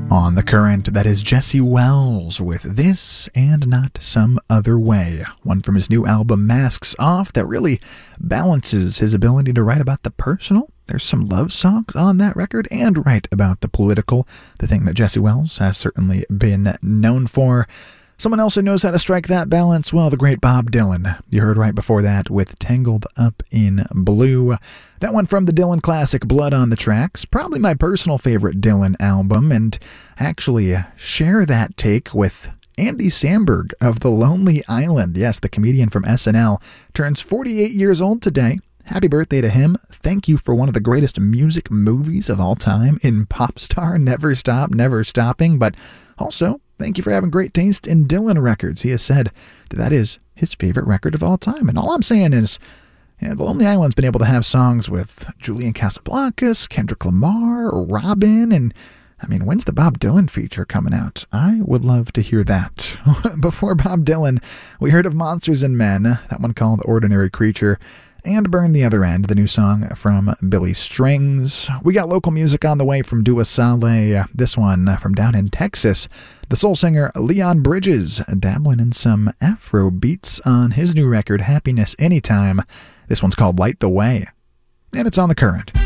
On the current, that is Jesse Wells with This and Not Some Other Way, one from his new album Masks Off that really balances his ability to write about the personal. There's some love songs on that record, and write about the political, the thing that Jesse Wells has certainly been known for. Someone else who knows how to strike that balance, well, the great Bob Dylan. You heard right before that with Tangled Up in Blue. That one from the Dylan classic Blood on the Tracks, probably my personal favorite Dylan album, and actually share that take with Andy Samberg of The Lonely Island. Yes, the comedian from SNL turns 48 years old today. Happy birthday to him. Thank you for one of the greatest music movies of all time in Popstar, Never Stop, Never Stopping, but also thank you for having great taste in Dylan records. He has said that is his favorite record of all time. And all I'm saying is, The Lonely Island's been able to have songs with Julian Casablancas, Kendrick Lamar, Robin, and I mean, when's the Bob Dylan feature coming out? I would love to hear that. Before Bob Dylan, we heard of Monsters and Men, that one called Ordinary Creature, and Burn the Other End, the new song from Billy Strings. We got local music on the way from Dua Saleh, this one from down in Texas. The soul singer Leon Bridges, dabbling in some Afro beats on his new record, Happiness Anytime. This one's called Light the Way, and it's on The Current.